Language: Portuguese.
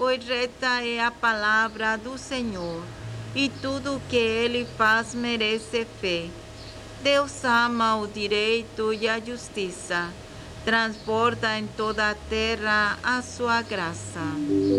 pois reta é a palavra do Senhor, e tudo que ele faz merece fé. Deus ama o direito e a justiça, transporta em toda a terra a sua graça.